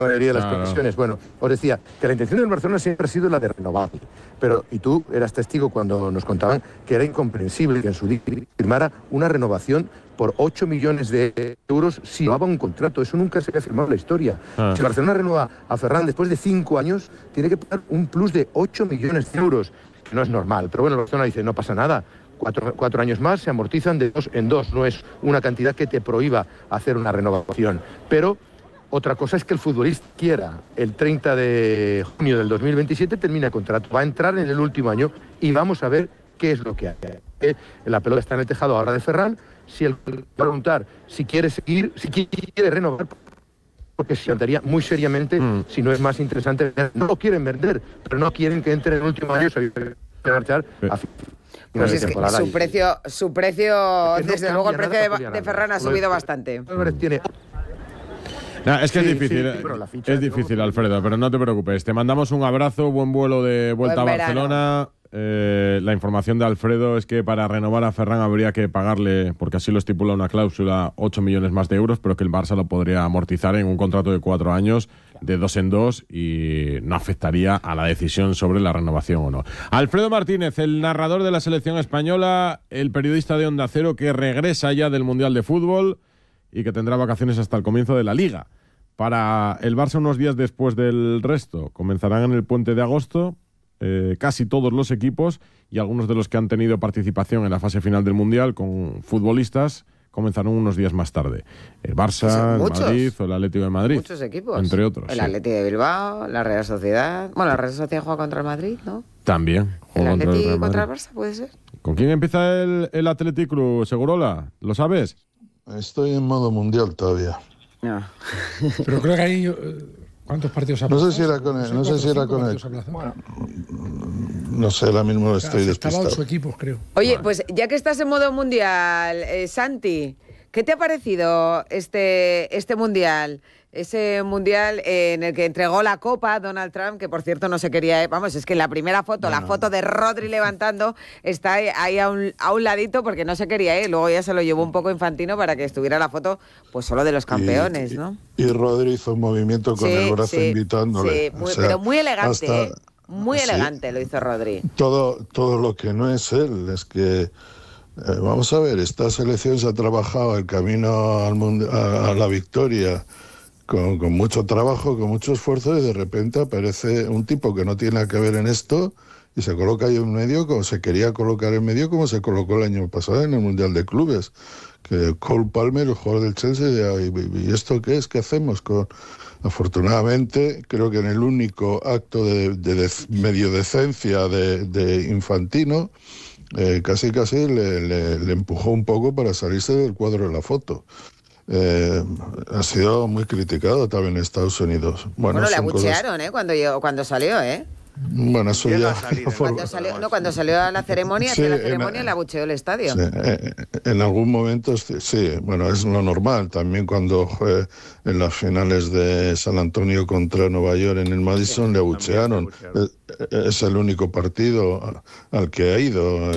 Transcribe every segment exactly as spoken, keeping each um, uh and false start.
mayoría de las Claro. profesiones. Bueno, os decía que la intención del Barcelona siempre ha sido la de renovar. Pero, y tú eras testigo cuando nos contaban que era incomprensible que en su día firmara una renovación por ocho millones de euros si llevaba un contrato. Eso nunca se había firmado en la historia. Ah. Si el Barcelona renueva a Ferran después de cinco años, tiene que pagar un plus de ocho millones de euros, que no es normal. Pero bueno, el Barcelona dice, no pasa nada. Cuatro, cuatro años más se amortizan de dos en dos. No es una cantidad que te prohíba hacer una renovación. Pero otra cosa es que el futbolista quiera el treinta de junio del dos mil veintisiete termina el contrato, va a entrar en el último año y vamos a ver qué es lo que hay. Eh, La pelota está en el tejado ahora de Ferran. Si él va a preguntar si quiere seguir, si quiere renovar, porque se plantearía muy seriamente mm. si no es más interesante. No lo quieren vender, pero no quieren que entre en el último año, se va a marchar a fin. Pues es que su precio, su precio, es que no desde luego el precio de, de Ferran ha subido bastante. Tiene No, es que sí, es difícil, sí, sí, ficha, es difícil, ¿no? Alfredo, pero no te preocupes. Te mandamos un abrazo, buen vuelo de vuelta buen a Barcelona. Eh, la información de Alfredo es que para renovar a Ferran habría que pagarle, porque así lo estipula una cláusula, ocho millones más de euros, pero que el Barça lo podría amortizar en un contrato de cuatro años, de dos en dos, y no afectaría a la decisión sobre la renovación o no. Alfredo Martínez, el narrador de la selección española, el periodista de Onda Cero que regresa ya del Mundial de Fútbol y que tendrá vacaciones hasta el comienzo de la Liga. Para el Barça unos días después del resto. Comenzarán en el puente de agosto eh, casi todos los equipos y algunos de los que han tenido participación en la fase final del Mundial con futbolistas comenzarán unos días más tarde. El Barça, el Madrid o el Atlético de Madrid. Muchos equipos. Entre otros. El sí. Atlético de Bilbao, la Real Sociedad. Bueno, la Real Sociedad juega contra el Madrid, ¿no? También. ¿El Atlético contra el, contra el Barça puede ser? ¿Con quién empieza el, el Athletic Club, Segurola? ¿Lo sabes? Estoy en modo mundial todavía. No. Pero creo que ahí... ¿Cuántos partidos ha No sé si era con él. No sé si era con él. Bueno, no sé, ahora mismo estoy despistado. Estaba ocho equipos, creo. Oye, pues ya que estás en modo mundial, eh, Santi, ¿qué te ha parecido este, este mundial? Ese mundial en el que entregó la copa Donald Trump, que por cierto no se quería... Vamos, es que en la primera foto, no, la no. foto de Rodri levantando, está ahí a un, a un ladito porque no se quería ir. Luego ya se lo llevó un poco Infantino para que estuviera la foto pues solo de los campeones, y, ¿no? Y Rodri hizo un movimiento con sí, el brazo sí, invitándole. Sí, muy, o sea, pero muy elegante, hasta, ¿eh? Muy sí, elegante lo hizo Rodri. Todo, todo lo que no es él, es que... Eh, vamos a ver, esta selección se ha trabajado el camino al mundo, a, a la victoria... Con, con mucho trabajo, con mucho esfuerzo, y de repente aparece un tipo que no tiene nada que ver en esto y se coloca ahí en medio como se quería colocar en medio, como se colocó el año pasado en el Mundial de Clubes. Que Cole Palmer, el jugador del Chelsea, ¿y, y esto qué es? ¿Qué hacemos? Con... Afortunadamente, creo que en el único acto de, de, de medio decencia de, de Infantino, eh, casi casi le, le, le empujó un poco para salirse del cuadro de la foto. Eh, ha sido muy criticado también en Estados Unidos. Bueno, bueno le abuchearon, cosas... ¿eh? Cuando, yo, cuando salió, ¿eh? Bueno, eso ya... Cuando salió, no, cuando salió a la ceremonia, sí, la ceremonia en, le abucheó el estadio. Sí, eh, en algún momento, sí, bueno, es lo normal. También cuando fue en las finales de San Antonio contra Nueva York en el Madison, sí, le abuchearon. Es, es el único partido al que ha ido.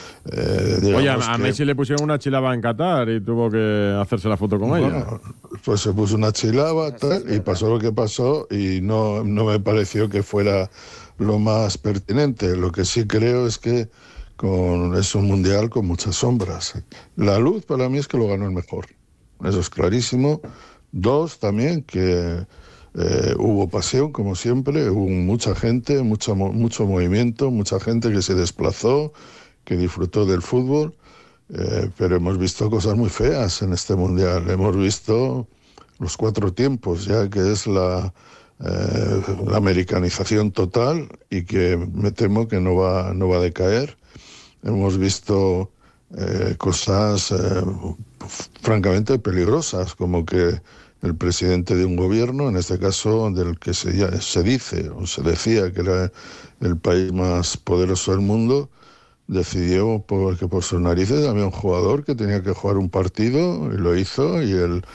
Eh, Oye, a, a Messi que... le pusieron una chilaba en Qatar y tuvo que hacerse la foto con bueno, ella. Pues se puso una chilaba tal, y pasó lo que pasó y no, no me pareció que fuera lo más pertinente. Lo que sí creo es que con, es un mundial con muchas sombras. La luz para mí es que lo ganó el mejor. Eso es clarísimo. Dos, también que eh, hubo pasión, como siempre. Hubo mucha gente, mucho, mucho movimiento, mucha gente que se desplazó, que disfrutó del fútbol. Eh, pero hemos visto cosas muy feas en este mundial. Hemos visto los cuatro tiempos, ya que es la... Eh, la americanización total y que me temo que no va, no va a decaer. Hemos visto eh, cosas eh, francamente peligrosas, como que el presidente de un gobierno, en este caso del que se, ya, se dice o se decía que era el país más poderoso del mundo, decidió por, que por sus narices había un jugador que tenía que jugar un partido y lo hizo, y el,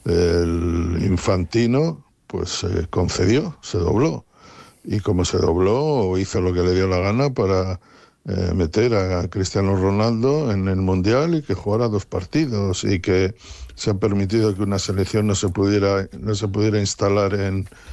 el Infantino pues se eh, concedió, se dobló. Y como se dobló, hizo lo que le dio la gana para eh, meter a Cristiano Ronaldo en el Mundial y que jugara dos partidos, y que se ha permitido que una selección no se pudiera, no se pudiera instalar en,